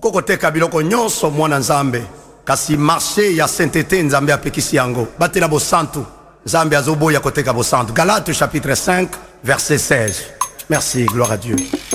okokoteka biloko nyonso mwana nzambe kasi marché ya sainteté nzambe apekisi yango batela bosantu nzambe azoboya koteka bosantu. Galates chapitre 5 verset 16. Merci, gloire à Dieu.